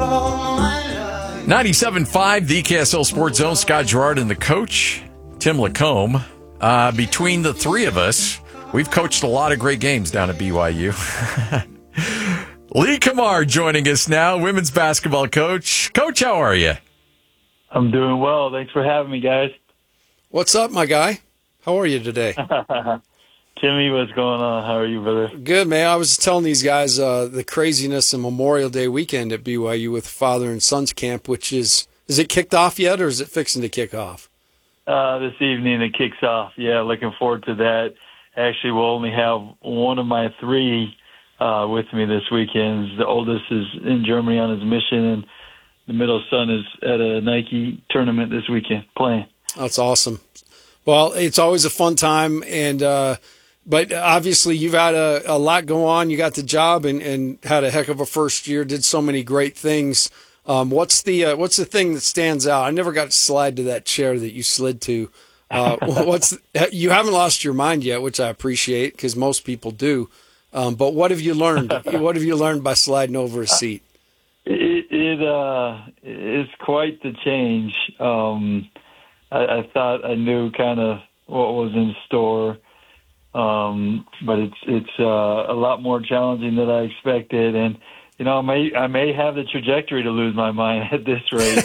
97.5, the KSL Sports Zone. Scott Gerard and the coach, Tim Lacombe. Between the three of us, we've coached a lot of great games down at BYU. Lee Kamar joining us now, women's basketball coach. Coach, how are you? I'm doing well. Thanks for having me, guys. What's up, my guy? How are you today? Timmy, what's going on? How are you, brother? Good, man. I was telling these guys the craziness of Memorial Day weekend at BYU with Father and Sons Camp, which is it kicked off yet, or is it fixing to kick off? This evening it kicks off. Yeah, looking forward to that. Actually, we'll only have one of my three with me this weekend. The oldest is in Germany on his mission, and the middle son is at a Nike tournament this weekend playing. That's awesome. Well, it's always a fun time, and but obviously you've had a lot go on. You got the job and had a heck of a first year, did so many great things. What's the thing that stands out? I never got to slide to that chair that you slid to. You haven't lost your mind yet, which I appreciate because most people do. But what have you learned? What have you learned by sliding over a seat? It's quite the change. I thought I knew kind of what was in store, but it's a lot more challenging than I expected. And I may have the trajectory to lose my mind at this rate.